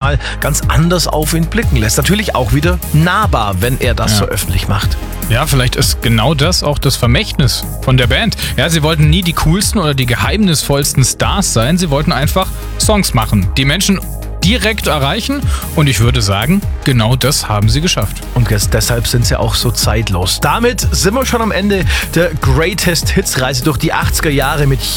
mal ganz anders auf ihn blicken lässt. Natürlich auch wieder nahbar, wenn er das so öffentlich macht. Ja, vielleicht ist genau das auch das Vermächtnis von der Band. Ja, sie wollten nie die coolsten oder die geheimnisvollsten Stars sein. Sie wollten einfach Songs machen, die Menschen direkt erreichen. Und ich würde sagen, genau das haben sie geschafft. Und deshalb sind sie auch so zeitlos. Damit sind wir schon am Ende der Greatest Hits Reise durch die 80er Jahre mit